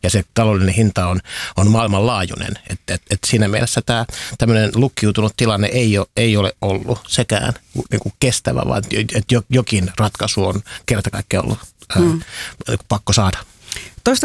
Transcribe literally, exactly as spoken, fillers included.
ja se taloudellinen hinta on, on maailmanlaajuinen. Että et, et siinä mielessä tämä tämmöinen lukkiutunut tilanne ei ole, ei ole ollut sekään niin kuin kestävä, vaan että jokin ratkaisu on kerta kaikkiaan ollut ää, mm. pakko saada.